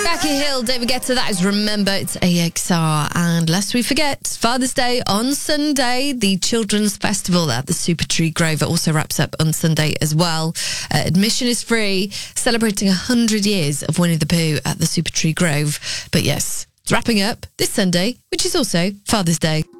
Becky Hill, David Guetta, that is Remember, it's AXR. And lest we forget, Father's Day on Sunday, the Children's Festival at the Supertree Grove. It also wraps up on Sunday as well. Admission is free, celebrating 100 years of Winnie the Pooh at the Supertree Grove. But yes, it's wrapping up this Sunday, which is also Father's Day.